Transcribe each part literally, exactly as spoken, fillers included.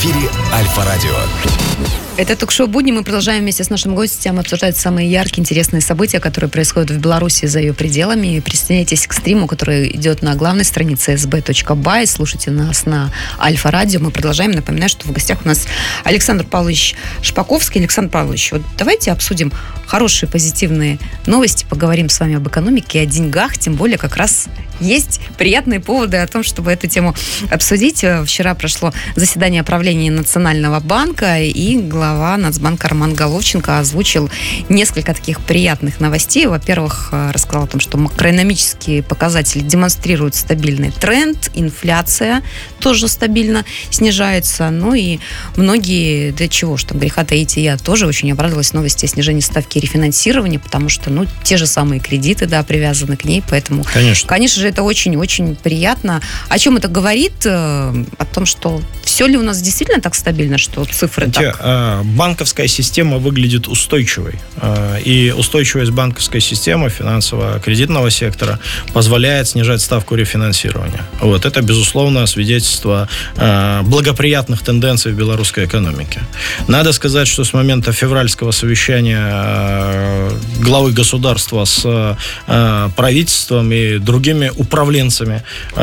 эфире Альфа-радио. Это ток-шоу «Будни». Мы продолжаем вместе с нашим гостем обсуждать самые яркие, интересные события, которые происходят в Беларуси за ее пределами. Присоединяйтесь к стриму, который идет на главной странице эс бэ точка бай. Слушайте нас на Альфа-радио. Мы продолжаем. Напоминаю, что в гостях у нас Александр Павлович Шпаковский. Александр Павлович, вот давайте обсудим хорошие, позитивные новости, поговорим с вами об экономике, о деньгах, тем более как раз есть приятные поводы о том, чтобы эту тему обсудить. Вчера прошло заседание правления Национального банка, и глава Нацбанка Роман Головченко озвучил несколько таких приятных новостей. Во-первых, рассказал о том, что макроэкономические показатели демонстрируют стабильный тренд, инфляция тоже стабильно снижается. Ну и многие, для чего ж там греха таить, я тоже очень обрадовалась новости о снижении ставки рефинансирования, потому что, ну, те же самые кредиты, да, привязаны к ней, поэтому, конечно, конечно же, это очень-очень приятно. О чем это говорит? О том, что все ли у нас действительно так стабильно, что цифры Знаете, так? Банковская система выглядит устойчивой. И устойчивость банковской системы финансово-кредитного сектора позволяет снижать ставку рефинансирования. Вот. Это, безусловно, свидетельство благоприятных тенденций в белорусской экономике. Надо сказать, что с момента февральского совещания главы государства с правительством и другими управленцами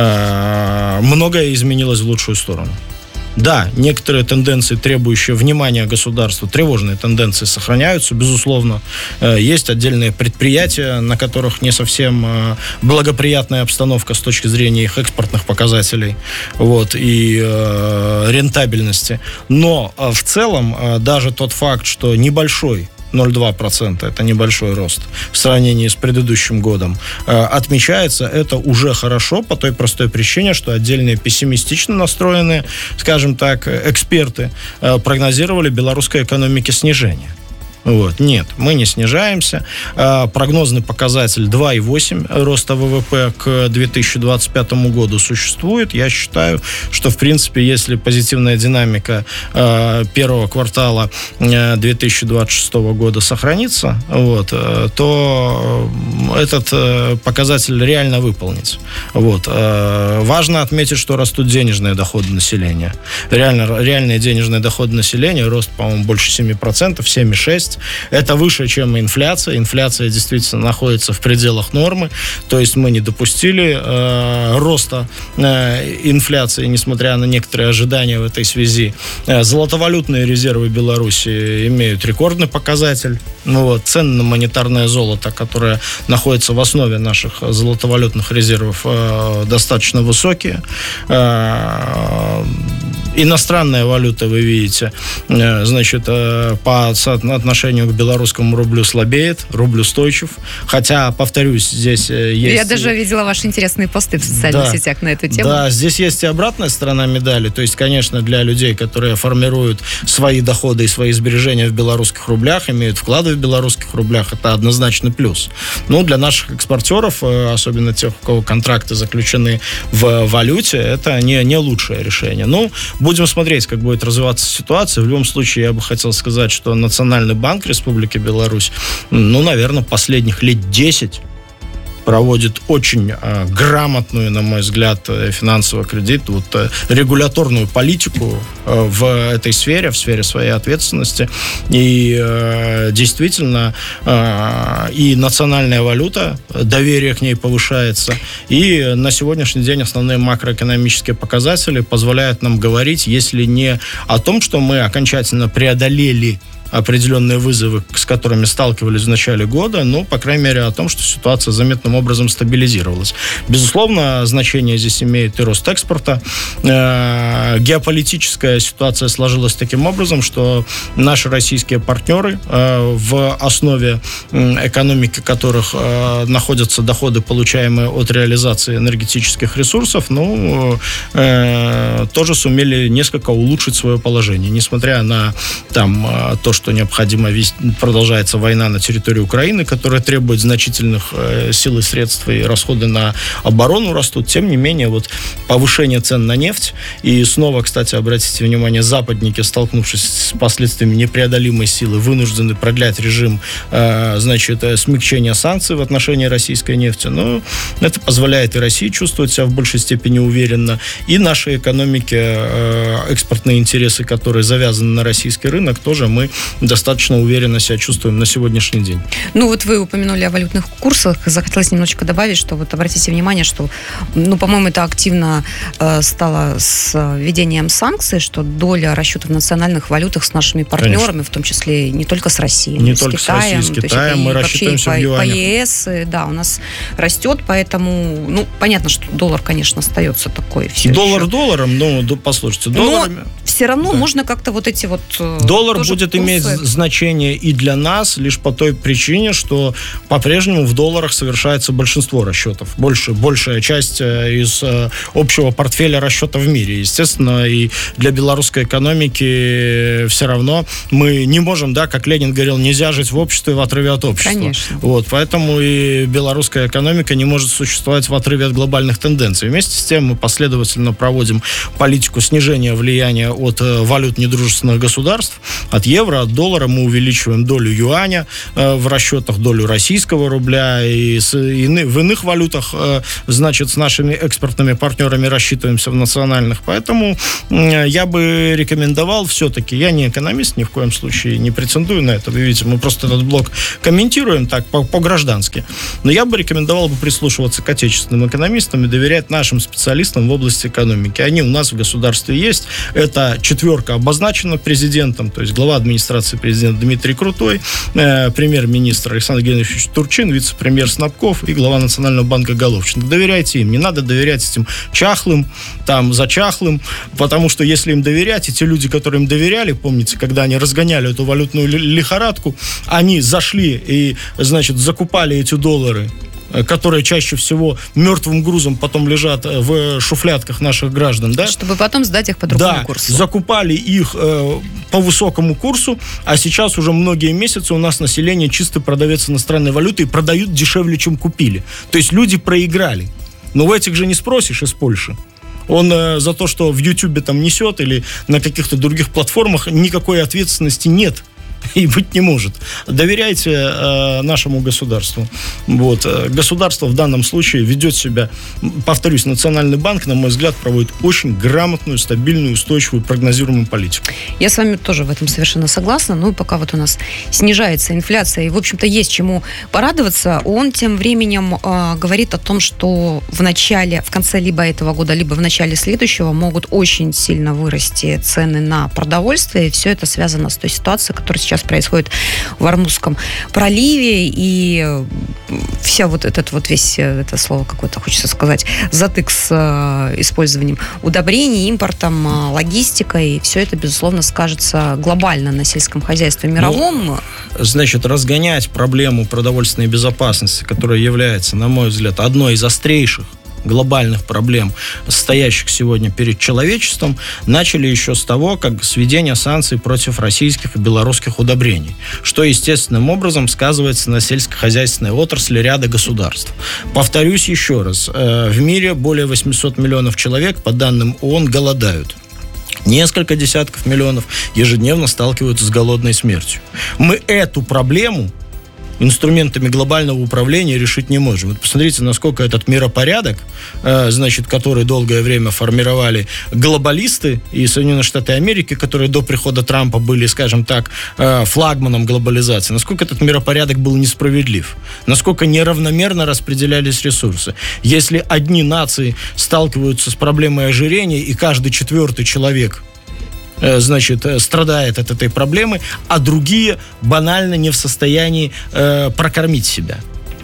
многое изменилось в лучшую сторону. Да, некоторые тенденции, требующие внимания государства, тревожные тенденции сохраняются, безусловно. Есть отдельные предприятия, на которых не совсем благоприятная обстановка с точки зрения их экспортных показателей, вот, и э, рентабельности. Но в целом даже тот факт, что небольшой ноль целых два десятых процента, это небольшой рост в сравнении с предыдущим годом, отмечается, это уже хорошо по той простой причине, что отдельные пессимистично настроенные, скажем так, эксперты прогнозировали белорусской экономике снижение. Вот. Нет, мы не снижаемся. А, прогнозный показатель два целых восемь десятых роста вэ вэ пэ к две тысячи двадцать пятому году существует. Я считаю, что, в принципе, если позитивная динамика а, первого квартала а, две тысячи двадцать шестого года сохранится, вот, а, то этот а, показатель реально выполнить. Вот. А, важно отметить, что растут денежные доходы населения. Реально, реальные денежные доходы населения, рост, по-моему, больше семь процентов, семь целых шесть десятых. Это выше, чем инфляция. Инфляция действительно находится в пределах нормы. То есть мы не допустили э, роста э, инфляции, несмотря на некоторые ожидания в этой связи. Э, золотовалютные резервы Беларуси имеют рекордный показатель. Ну, вот, цены на монетарное золото, которое находится в основе наших золотовалютных резервов, э, достаточно высокие. Э, иностранная валюта, вы видите, э, значит, э, по отношению к белорусскому рублю слабеет, рубль устойчив. Хотя, повторюсь, здесь есть... Я даже видела ваши интересные посты в социальных да, сетях на эту тему. Да, здесь есть и обратная сторона медали. То есть, конечно, для людей, которые формируют свои доходы и свои сбережения в белорусских рублях, имеют вклады в белорусских рублях, это однозначно плюс. Ну, для наших экспортеров, особенно тех, у кого контракты заключены в валюте, это не, не лучшее решение. Ну, будем смотреть, как будет развиваться ситуация. В любом случае, я бы хотел сказать, что Национальный банк Республики Беларусь, ну, наверное, последних лет десять проводит очень э, грамотную, на мой взгляд, финансовый кредит, вот, э, регуляторную политику э, в этой сфере, в сфере своей ответственности. И э, действительно э, и национальная валюта, доверие к ней повышается. И на сегодняшний день основные макроэкономические показатели позволяют нам говорить, если не о том, что мы окончательно преодолели определенные вызовы, с которыми сталкивались в начале года, но, по крайней мере, о том, что ситуация заметным образом стабилизировалась. Безусловно, значение здесь имеет и рост экспорта. Э, геополитическая ситуация сложилась таким образом, что наши российские партнеры, э, в основе экономики которых э, находятся доходы, получаемые от реализации энергетических ресурсов, ну, э, тоже сумели несколько улучшить свое положение, несмотря на там, то, что что необходимо вести, продолжается война на территории Украины, которая требует значительных э, сил и средств, и расходы на оборону растут. Тем не менее, вот повышение цен на нефть, и снова, кстати, обратите внимание, западники, столкнувшись с последствиями непреодолимой силы, вынуждены продлять режим, э, значит, смягчения санкций в отношении российской нефти. Но это позволяет и России чувствовать себя в большей степени уверенно, и нашей экономике э, экспортные интересы, которые завязаны на российский рынок, тоже мы достаточно уверенно себя чувствуем на сегодняшний день. Ну, вот вы упомянули о валютных курсах. Захотелось немножечко добавить, что вот обратите внимание, что, ну, по-моему, это активно э, стало с введением санкций, что доля расчетов в национальных валютах с нашими партнерами, конечно, в том числе не только с Россией, не но только с Китаем, с Россией, с Китаем, мы рассчитываемся в юанях. По ЕС, да, у нас растет, поэтому, ну, понятно, что доллар, конечно, остается такой все Доллар еще. долларом, ну, послушайте, долларами... Но все равно, да, можно как-то вот эти вот... Доллар будет курсы иметь значение и для нас лишь по той причине, что по-прежнему в долларах совершается большинство расчетов. Больше, большая часть из общего портфеля расчетов в мире. Естественно, и для белорусской экономики все равно мы не можем, да, как Ленин говорил, нельзя жить в обществе в отрыве от общества. Конечно. Вот, поэтому и белорусская экономика не может существовать в отрыве от глобальных тенденций. Вместе с тем мы последовательно проводим политику снижения влияния от валют недружественных государств, от евро, от доллара. Мы увеличиваем долю юаня э, в расчетах, долю российского рубля, и, с, и в иных валютах, э, значит, с нашими экспортными партнерами рассчитываемся в национальных. Поэтому э, я бы рекомендовал все-таки, я не экономист, ни в коем случае не претендую на это, вы видите, мы просто этот блок комментируем так, по- по-граждански, но я бы рекомендовал бы прислушиваться к отечественным экономистам и доверять нашим специалистам в области экономики. Они у нас в государстве есть, это четверка обозначена президентом, то есть глава администрации президента Дмитрий Крутой, э, премьер-министр Александр Геннадьевич Турчин, вице-премьер Снабков и глава Национального банка Головченко. Доверяйте им, не надо доверять этим чахлым, там, зачахлым, потому что если им доверять, и те люди, которые им доверяли, помните, когда они разгоняли эту валютную лихорадку, они зашли и, значит, закупали эти доллары, которые чаще всего мертвым грузом потом лежат в шуфлятках наших граждан, да? Чтобы потом сдать их по другому да, курсу. закупали их э, по высокому курсу, а сейчас уже многие месяцы у нас население чисто продавец иностранной валюты и продают дешевле, чем купили. То есть люди проиграли. Но у этих же не спросишь из Польши. Он э, за то, что в Ютубе там несет или на каких-то других платформах, никакой ответственности нет. И быть не может. Доверяйте э, нашему государству. Вот. Государство в данном случае ведет себя, повторюсь, Национальный банк, на мой взгляд, проводит очень грамотную, стабильную, устойчивую, прогнозируемую политику. Я с вами тоже в этом совершенно согласна. Ну, пока вот у нас снижается инфляция, и, в общем-то, есть чему порадоваться, он тем временем э, говорит о том, что в начале, в конце либо этого года, либо в начале следующего могут очень сильно вырасти цены на продовольствие, и все это связано с той ситуацией, которая сейчас сейчас происходит в Ормузском проливе, и вся вот этот вот весь, это слово какое-то хочется сказать, затык с э, использованием удобрений, импортом, э, логистикой, все это, безусловно, скажется глобально на сельском хозяйстве мировом. Ну, значит, разгонять проблему продовольственной безопасности, которая является, на мой взгляд, одной из острейших глобальных проблем, стоящих сегодня перед человечеством, начали еще с того, как с введения санкций против российских и белорусских удобрений, что естественным образом сказывается на сельскохозяйственной отрасли ряда государств. Повторюсь еще раз, в мире более восемьсот миллионов человек, по данным ООН, голодают. Несколько десятков миллионов ежедневно сталкиваются с голодной смертью. Мы эту проблему инструментами глобального управления решить не можем. Вот посмотрите, насколько этот миропорядок, э, значит, который долгое время формировали глобалисты и Соединенные Штаты Америки, которые до прихода Трампа были, скажем так, э, флагманом глобализации, насколько этот миропорядок был несправедлив, насколько неравномерно распределялись ресурсы. Если одни нации сталкиваются с проблемой ожирения, и каждый четвертый человек, значит, страдает от этой проблемы, а другие банально не в состоянии э, прокормить себя.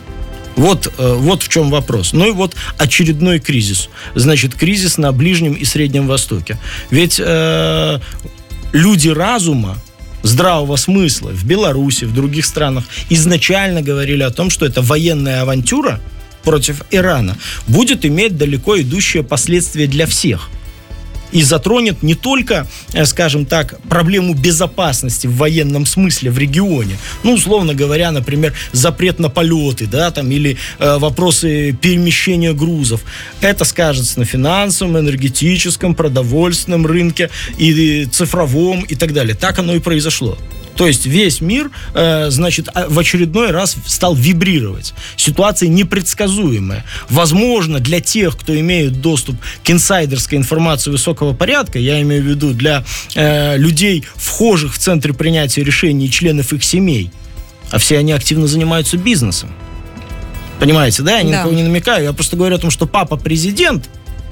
Вот, э, вот в чем вопрос. Ну и вот очередной кризис. Значит, кризис на Ближнем и Среднем Востоке. Ведь э, люди разума, здравого смысла в Беларуси, в других странах изначально говорили о том, что это военная авантюра против Ирана будет иметь далеко идущие последствия для всех. и затронет не только, скажем так, проблему безопасности в военном смысле в регионе, ну, условно говоря, например, запрет на полеты, да, там, или э, вопросы перемещения грузов. Это скажется на финансовом, энергетическом, продовольственном рынке и цифровом и так далее. Так оно и произошло. То есть весь мир, э, значит, в очередной раз стал вибрировать. Ситуация непредсказуемая. Возможно, для тех, кто имеет доступ к инсайдерской информации высокого порядка, я имею в виду для э, людей, вхожих в центры принятия решений и членов их семей, а все они активно занимаются бизнесом. Понимаете, да? Я да. никого не намекаю. Я просто говорю о том, что папа президент,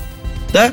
да,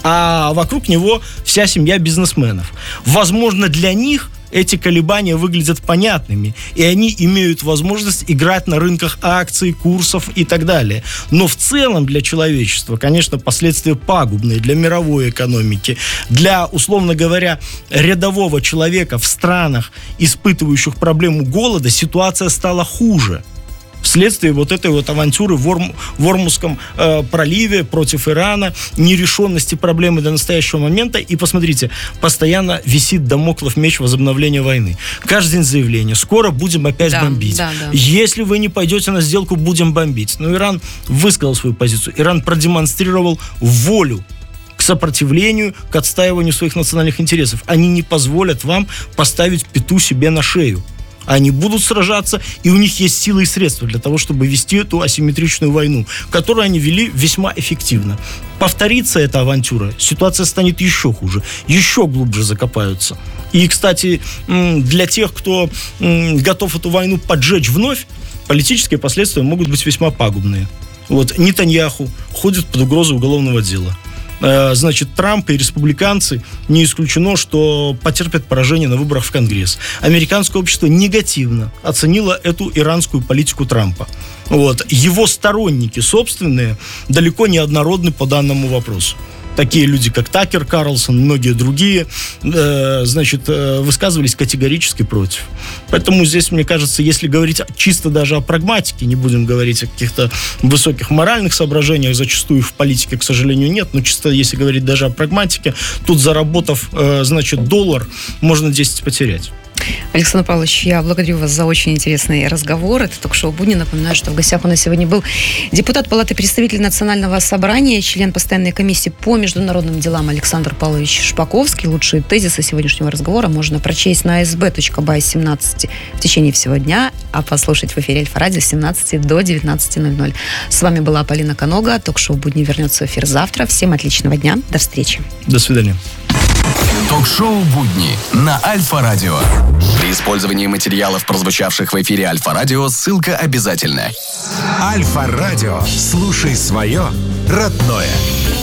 а вокруг него вся семья бизнесменов. Возможно, для них эти колебания выглядят понятными, и они имеют возможность играть на рынках акций, курсов и так далее. Но в целом для человечества, конечно, последствия пагубные для мировой экономики, для, условно говоря, рядового человека в странах, испытывающих проблему голода, ситуация стала хуже. Вследствие вот этой вот авантюры в, Орм, в Ормузском э, проливе против Ирана, нерешенности проблемы до настоящего момента. И посмотрите, постоянно висит дамоклов меч возобновления войны. Каждый день заявление: скоро будем опять да, бомбить. Да, да. Если вы не пойдете на сделку, будем бомбить. Но Иран высказал свою позицию. Иран продемонстрировал волю к сопротивлению, к отстаиванию своих национальных интересов. Они не позволят вам поставить пету себе на шею. Они будут сражаться, и у них есть силы и средства для того, чтобы вести эту асимметричную войну, которую они вели весьма эффективно. Повторится эта авантюра, ситуация станет еще хуже, еще глубже закопаются. И, кстати, для тех, кто готов эту войну поджечь вновь, политические последствия могут быть весьма пагубные. Вот Нетаньяху ходит под угрозой уголовного дела. Значит, Трамп и республиканцы, не исключено, что потерпят поражение на выборах в Конгресс. Американское общество негативно оценило эту иранскую политику Трампа. Вот. Его сторонники собственные далеко не однородны по данному вопросу. Такие люди, как Такер Карлсон, многие другие, э, значит, э, высказывались категорически против. Поэтому здесь, мне кажется, если говорить чисто даже о прагматике, не будем говорить о каких-то высоких моральных соображениях, зачастую в политике, к сожалению, нет, но чисто если говорить даже о прагматике, тут, заработав, э, значит, доллар, можно десять потерять. Александр Павлович, я благодарю вас за очень интересный разговор. Это ток-шоу «Будни». Напоминаю, что в гостях у нас сегодня был депутат Палаты представителей Национального собрания, член постоянной комиссии по международным делам Александр Павлович Шпаковский. Лучшие тезисы сегодняшнего разговора можно прочесть на эс бэ точка бай с семнадцати в течение всего дня, а послушать в эфире Альфа-радио с семнадцати до девятнадцати ноль-ноль. С вами была Полина Конога. Ток-шоу «Будни» вернется в эфир завтра. Всем отличного дня. До встречи. До свидания. Ток-шоу «Будни» на Альфа-радио. При использовании материалов, прозвучавших в эфире Альфа-радио, ссылка обязательна. Альфа-радио. Слушай свое родное.